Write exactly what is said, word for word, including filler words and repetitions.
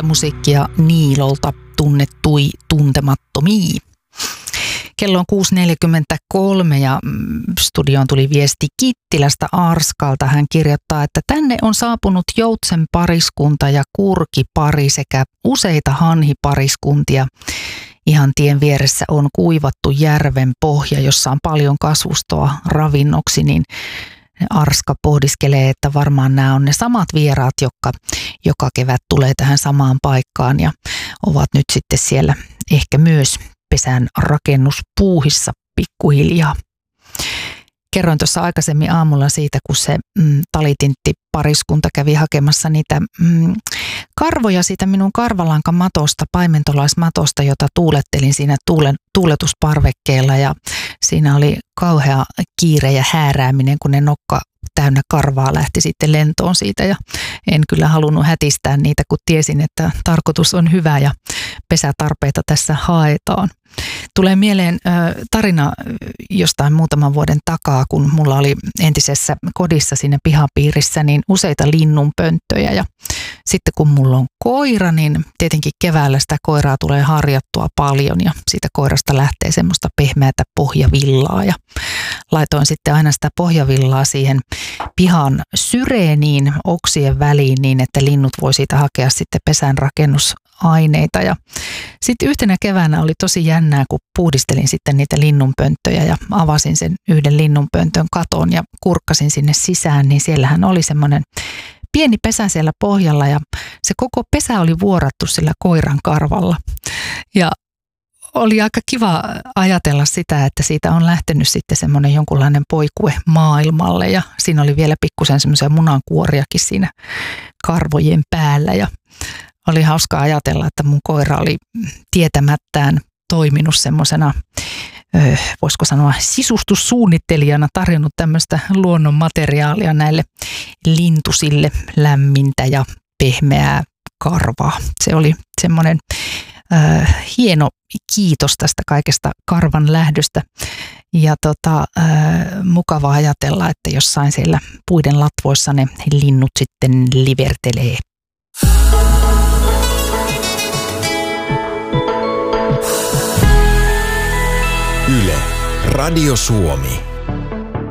Täydellistä musiikkia Niilolta, Tunnettui tuntemattomii. Kello on kuusi neljäkymmentäkolme ja studioon tuli viesti Kittilästä Arskalta. Hän kirjoittaa, että tänne on saapunut joutsenpariskunta ja kurkipari sekä useita hanhipariskuntia. Ihan tien vieressä on kuivattu järven pohja, jossa on paljon kasvustoa ravinnoksi, niin Arska pohdiskelee, että varmaan nämä on ne samat vieraat, jotka joka kevät tulee tähän samaan paikkaan ja ovat nyt sitten siellä ehkä myös pesän rakennuspuuhissa pikkuhiljaa. Kerroin tuossa aikaisemmin aamulla siitä, kun se mm, talitintti-pariskunta kävi hakemassa niitä mm, karvoja siitä minun karvalankamatosta, paimentolaismatosta, jota tuulettelin siinä tuule, tuuletusparvekkeella ja siinä oli kauhea kiire ja häärääminen, kun ne nokka täynnä karvaa lähti sitten lentoon siitä ja en kyllä halunnut hätistää niitä, kun tiesin, että tarkoitus on hyvä ja pesätarpeita tässä haetaan. Tulee mieleen äh, tarina jostain muutaman vuoden takaa, kun mulla oli entisessä kodissa siinä pihapiirissä niin useita linnunpönttöjä ja sitten kun mulla on koira, niin tietenkin keväällä sitä koiraa tulee harjattua paljon ja siitä koirasta lähtee semmoista pehmeätä pohjavillaa ja laitoin sitten aina sitä pohjavillaa siihen pihan syreeniin oksien väliin niin, että linnut voi siitä hakea sitten pesän rakennusaineita ja sitten yhtenä keväänä oli tosi jännää, kun puhdistelin sitten niitä linnunpönttöjä ja avasin sen yhden linnunpöntön katon ja kurkkasin sinne sisään, niin siellähän oli semmoinen pieni pesä siellä pohjalla ja se koko pesä oli vuorattu sillä koiran karvalla. Ja oli aika kiva ajatella sitä, että siitä on lähtenyt sitten semmoinen jonkunlainen poikue maailmalle ja siinä oli vielä pikkusen semmoisia munankuoriakin siinä karvojen päällä ja oli hauska ajatella, että mun koira oli tietämättään toiminut semmoisena, voisiko sanoa sisustussuunnittelijana, tarjonnut tämmöistä luonnon materiaalia näille lintusille, lämmintä ja pehmeää karvaa. Se oli semmoinen äh, hieno kiitos tästä kaikesta karvan lähdöstä ja tota, äh, mukava ajatella, että jossain siellä puiden latvoissa ne linnut sitten livertelee. Yle, Radio Suomi.